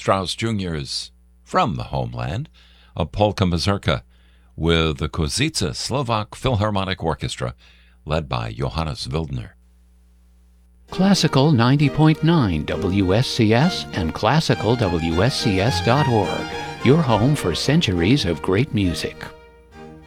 Strauss Jr.'s From the Homeland, a polka mazurka with the Kozice Slovak Philharmonic Orchestra, led by Johannes Wildner. Classical 90.9 WSCS and classicalwscs.org, your home for centuries of great music.